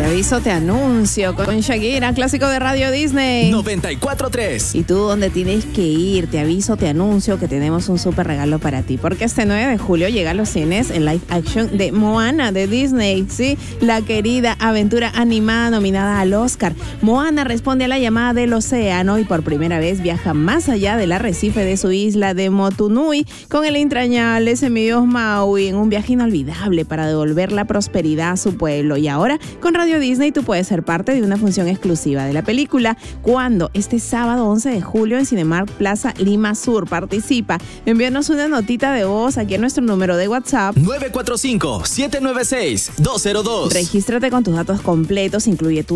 Te aviso, te anuncio con Shakira, clásico de Radio Disney 94.3. ¿Y tú dónde tienes que ir? Te aviso, te anuncio que tenemos un súper regalo para ti, porque este 9 de julio llega a los cines en live action de Moana de Disney, ¿sí? La querida aventura animada nominada al Oscar. Moana responde a la llamada del océano y por primera vez viaja más allá del arrecife de su isla de Motunui con el entrañable semidios Maui en un viaje inolvidable para devolver la prosperidad a su pueblo. Y ahora, con Radio Disney, tú puedes ser parte de una función exclusiva de la película. ¿Cuándo? Este sábado 11 de julio en Cinemark Plaza Lima Sur. Participa. Envíanos una notita de voz aquí en nuestro número de WhatsApp 945-796-202. Regístrate con tus datos completos, incluye tu